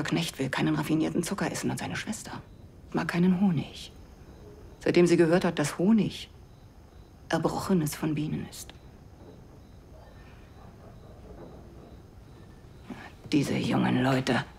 Knecht will keinen raffinierten Zucker essen und seine Schwester mag keinen Honig. Seitdem sie gehört hat, dass Honig Erbrochenes von Bienen ist. Diese jungen Leute.